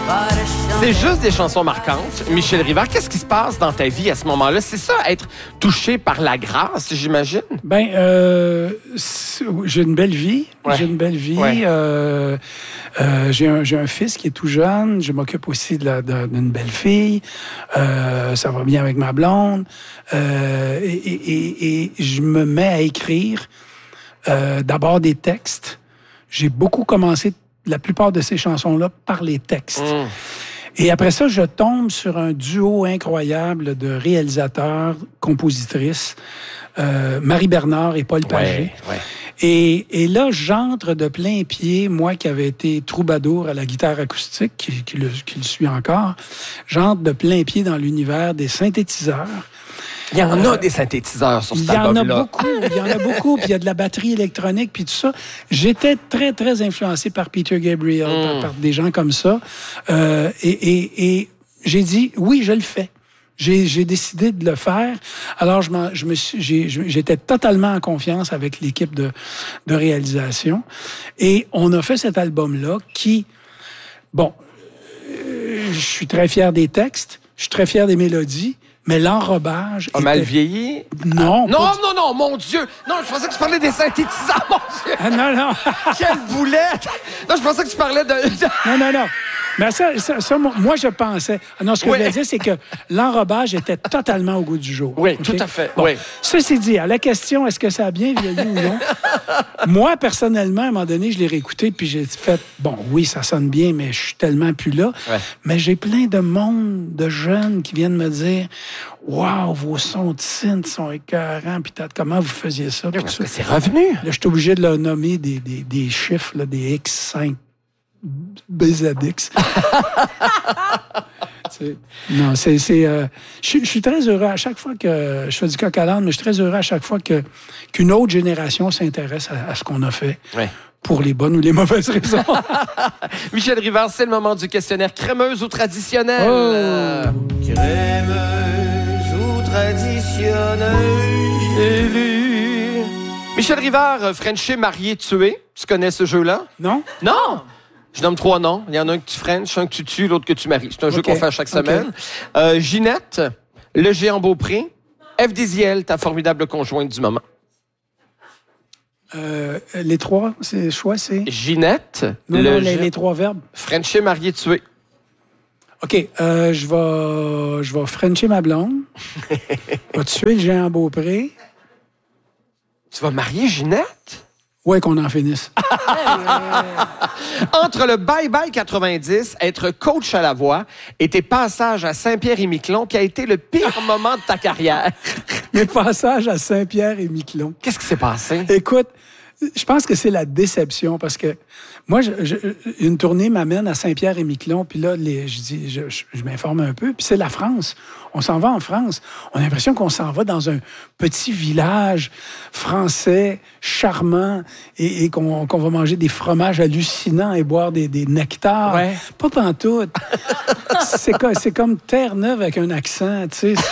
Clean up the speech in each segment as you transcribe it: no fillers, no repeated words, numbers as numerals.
C'est juste des chansons marquantes. Michel Rivard, qu'est-ce qui se passe dans ta vie à ce moment-là? C'est ça, être touché par la grâce, j'imagine? Ben, j'ai une belle vie. Ouais. J'ai une belle vie. Ouais. J'ai un fils qui est tout jeune. Je m'occupe aussi d'une belle fille. Ça va bien avec ma blonde. Et je me mets à écrire d'abord des textes. J'ai beaucoup commencé la plupart de ces chansons-là par les textes. Et après ça, je tombe sur un duo incroyable de réalisateurs, compositrices, Marie Bernard et Paul Pagé. Ouais. Et là, j'entre de plein pied, moi qui avais été troubadour à la guitare acoustique, qui le suis encore, j'entre de plein pied dans l'univers des synthétiseurs. Il y en a des synthétiseurs sur cet album-là. Il y en a beaucoup, puis il y a de la batterie électronique, puis tout ça. J'étais très, très influencé par Peter Gabriel, par des gens comme ça. Et j'ai dit, oui, je le fais. J'ai décidé de le faire. Alors, j'étais totalement en confiance avec l'équipe de réalisation. Et on a fait cet album-là qui, bon, je suis très fier des textes, je suis très fier des mélodies, mais l'enrobage A mal vieilli? Non. Non, mon Dieu! Non, je pensais que tu parlais des synthétiseurs, mon Dieu! Ah, non. Quelle boulette! Non, je pensais que tu parlais de... Non. Mais ça, moi, je pensais... Non, ce que je voulais dire, c'est que l'enrobage était totalement au goût du jour. Oui, okay? tout à fait. Bon, oui. Ceci dit, à la question, est-ce que ça a bien vieilli ou non? Moi, personnellement, à un moment donné, je l'ai réécouté, puis j'ai fait, bon, oui, ça sonne bien, mais je suis tellement plus là. Ouais. Mais j'ai plein de monde, de jeunes qui viennent me dire, wow, vos sons de synth sont écœurants, puis comment vous faisiez ça? Oui, parce que c'est revenu. Là, je suis obligé de leur nommer des chiffres, là, des X5. BZX. Non, je suis très heureux à chaque fois que je fais du coq à l'âne, mais je suis très heureux à chaque fois qu'une autre génération s'intéresse à ce qu'on a fait. Ouais. Pour les bonnes ou les mauvaises raisons. Michel Rivard, c'est le moment du questionnaire crémeuse ou traditionnelle. Crémeuse ou traditionnelle? Michel Rivard, Frenché, marié, tué. Tu connais ce jeu-là? Non? Non! Je nomme 3 noms. Il y en a un que tu French, un que tu tues, l'autre que tu maries. C'est un jeu qu'on fait à chaque semaine. Ginette, le géant Beaupré, F. Désiel, ta formidable conjointe du moment. Les trois, c'est choix, c'est... Ginette, les trois verbes. Frenché, marié, tué. OK, je vais frencher ma blonde. Je vais tuer le géant Beaupré. Tu vas marier Ginette? Ouais, qu'on en finisse. Entre le Bye Bye 90, être coach à la voix et tes passages à Saint-Pierre-et-Miquelon, qui a été le pire moment de ta carrière? Mes passages à Saint-Pierre-et-Miquelon. Qu'est-ce qui s'est passé? Écoute, je pense que c'est la déception parce que moi, une tournée m'amène à Saint-Pierre-et-Miquelon, puis là, je m'informe un peu, puis c'est la France. On s'en va en France. On a l'impression qu'on s'en va dans un petit village français, charmant, et qu'on va manger des fromages hallucinants et boire des nectars. Ouais. Pas pantoute. C'est comme Terre-Neuve avec un accent, tu sais.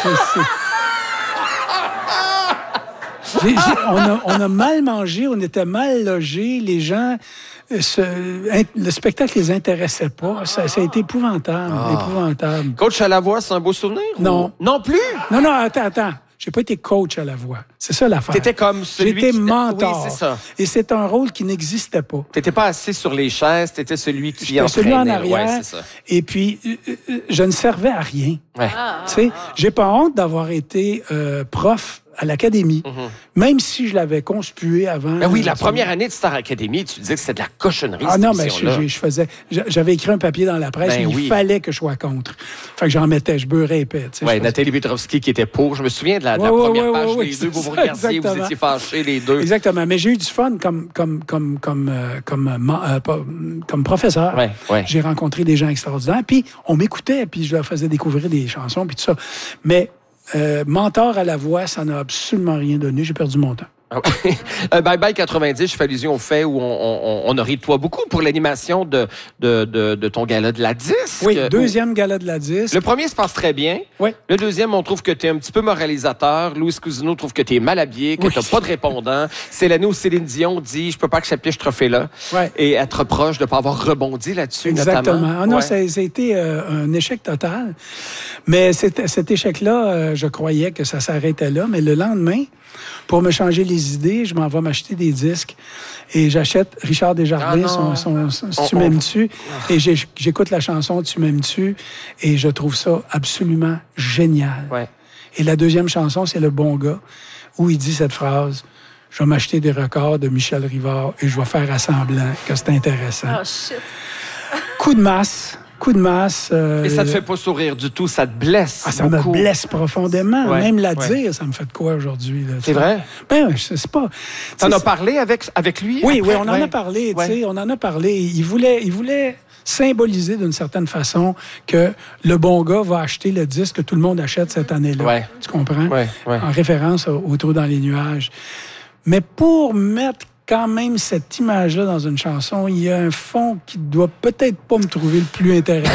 On a mal mangé, on était mal logés, les gens... le spectacle les intéressait pas. Ça a été épouvantable. Épouvantable. Coach à la voix, c'est un beau souvenir? Non. Ou... Non plus? Non, attends. J'ai pas été coach à la voix. C'est ça l'affaire. T'étais comme celui J'étais qui... mentor. Oui, c'est ça. Et c'est un rôle qui n'existait pas. T'étais pas assis sur les chaises, t'étais celui qui J'étais celui en arrière. Ouais, c'est ça. Et puis, je ne servais à rien. Ouais. Tu sais, j'ai pas honte d'avoir été prof à l'Académie, même si je l'avais conspué avant. Ben oui, la première année de Star Academy, tu disais que c'était de la cochonnerie, Ah cette non, mais j'avais écrit un papier dans la presse, il fallait que je sois contre. Fait que j'en mettais, je beurrais épais. Oui, Nathalie Petrovski qui était pour. Je me souviens de la première page, les deux, vous regardiez, vous étiez fâchés, les deux. Exactement, mais j'ai eu du fun comme professeur. Ouais. J'ai rencontré des gens extraordinaires, puis on m'écoutait, puis je leur faisais découvrir des chansons, puis tout ça. Mais mentor à la voix, ça n'a absolument rien donné. J'ai perdu mon temps. Bye Bye 90, je fais allusion au fait où on a ri de toi beaucoup pour l'animation de ton gala de la disque. Oui, deuxième gala de la disque. Le premier se passe très bien. Oui. Le deuxième, on trouve que tu es un petit peu moralisateur. Louis Cousineau trouve que tu es mal habillé, que tu n'as pas de répondant. C'est l'année où Céline Dion dit « Je peux pas accepter ce trophée-là ouais. ». Et être proche de ne pas avoir rebondi là-dessus, Exactement. notamment. Ah non, ça a été un échec total. Mais cet échec-là, je croyais que ça s'arrêtait là. Mais le lendemain, pour me changer les idées, je m'en vais m'acheter des disques et j'achète Richard Desjardins, son Tu m'aimes-tu? Et j'écoute la chanson Tu m'aimes-tu? Et je trouve ça absolument génial. Ouais. Et la deuxième chanson, c'est Le Bon Gars, où il dit cette phrase « Je vais m'acheter des records de Michel Rivard et je vais faire à semblant que c'est intéressant. » Oh, shit. Coup de masse. Et ça te fait pas sourire du tout, ça te blesse. Ah, ça beaucoup. me blesse profondément. Ouais, Même la dire, ça me fait de quoi aujourd'hui? C'est vrai? Ben, je sais pas. T'en as parlé avec lui? Oui, après? oui, on en a parlé. Ouais. On en a parlé. Il voulait symboliser d'une certaine façon que le bon gars va acheter le disque que tout le monde achète cette année-là. Ouais. Tu comprends? Ouais. En référence au Trou dans les nuages. Mais pour mettre quand même cette image-là dans une chanson, il y a un fond qui doit peut-être pas me trouver le plus intéressant.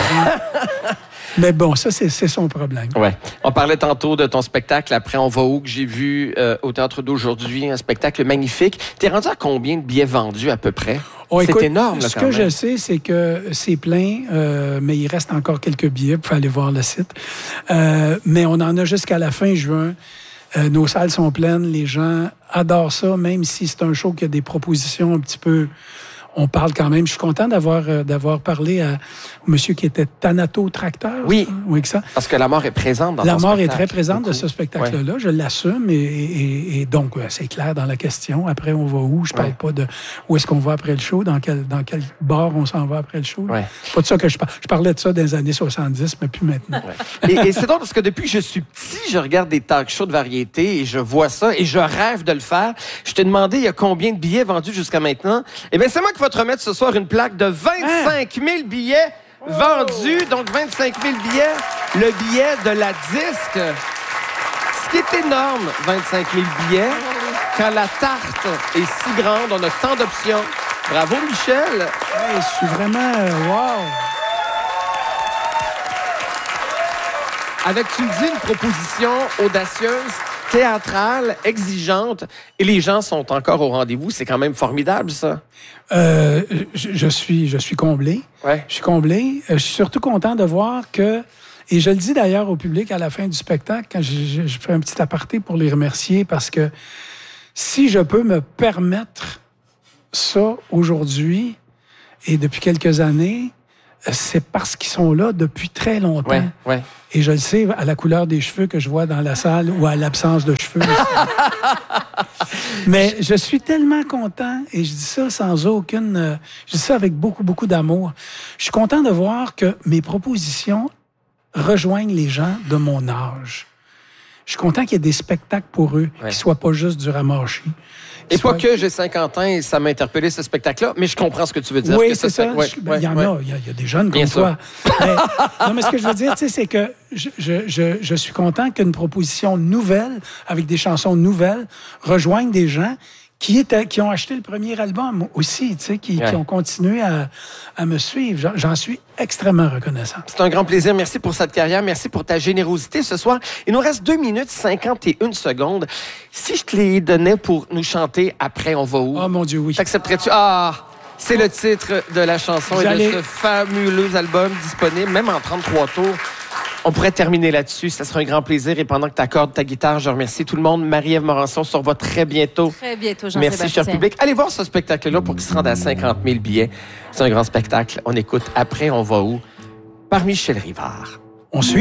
Mais bon, ça, c'est son problème. Ouais. On parlait tantôt de ton spectacle Après on va où, que j'ai vu au Théâtre d'aujourd'hui, un spectacle magnifique. T'es rendu à combien de billets vendus à peu près? Oh, c'est écoute, énorme, là, ce quand que même. je sais, c'est que c'est plein, mais il reste encore quelques billets. Vous pouvez aller voir le site. Mais on en a jusqu'à la fin juin. Nos salles sont pleines, les gens adorent ça, même si c'est un show qui a des propositions un petit peu... On parle quand même. Je suis content d'avoir parlé au monsieur qui était thanatotracteur. Oui. Oui, que ça. Parce que la mort est présente dans la ton mort spectacle. est très présente beaucoup. de ce spectacle-là. Ouais. Je l'assume et donc c'est clair dans la question. Après, on va où? Je parle pas de où est-ce qu'on va après le show, dans quel bar on s'en va après le show. Ouais. C'est pas de ça que je parle. Je parlais de ça dans les années 70, mais plus maintenant. Ouais. Et c'est drôle parce que depuis que je suis petit, je regarde des talk shows de variété et je vois ça et je rêve de le faire. Je t'ai demandé il y a combien de billets vendus jusqu'à maintenant. Eh bien, c'est moi qui vais te remettre ce soir une plaque de 25 000 billets vendus. Donc, 25 000 billets, le billet de la disque. Ce qui est énorme, 25 000 billets, quand la tarte est si grande, on a tant d'options. Bravo, Michel. Hey, je suis vraiment... wow! Avec, tu me dis, une proposition audacieuse, théâtrale, exigeante, et les gens sont encore au rendez-vous. C'est quand même formidable, ça. Je suis comblé. Ouais. Je suis comblé. Je suis surtout content de voir que, et je le dis d'ailleurs au public à la fin du spectacle, quand je fais un petit aparté pour les remercier, parce que si je peux me permettre ça aujourd'hui et depuis quelques années, c'est parce qu'ils sont là depuis très longtemps. Ouais, ouais. Et je le sais à la couleur des cheveux que je vois dans la salle ou à l'absence de cheveux. Mais je suis tellement content, et je dis ça sans aucune... je dis ça avec beaucoup, beaucoup d'amour. Je suis content de voir que mes propositions rejoignent les gens de mon âge. Je suis content qu'il y ait des spectacles pour eux, qui ne soient pas juste du ramassis. Et pas que j'ai 50 ans et ça m'a interpellé ce spectacle-là, mais je comprends ce que tu veux dire. Oui, que c'est ça. Il y en a, il y a des jeunes comme toi. Mais ce que je veux dire, c'est que je suis content qu'une proposition nouvelle, avec des chansons nouvelles, rejoigne des gens qui ont acheté le premier album aussi, qui ont continué à me suivre. J'en suis extrêmement reconnaissant. C'est un grand plaisir. Merci pour cette carrière. Merci pour ta générosité ce soir. Il nous reste 2 minutes 51 secondes. Si je te les donnais pour nous chanter Après on va où? Oh mon Dieu, oui. T'accepterais-tu? Ah! C'est le titre de la chanson et de ce fabuleux album disponible, même en 33 tours. On pourrait terminer là-dessus. Ça sera un grand plaisir. Et pendant que tu accordes ta guitare, je remercie tout le monde. Marie-Ève Morançon se revoit très bientôt. Très bientôt, Jean-Sébastien. Merci, cher public. Allez voir ce spectacle-là pour qu'il se rende à 50 000 billets. C'est un grand spectacle. On écoute Après, on va où? Par Michel Rivard. On suit.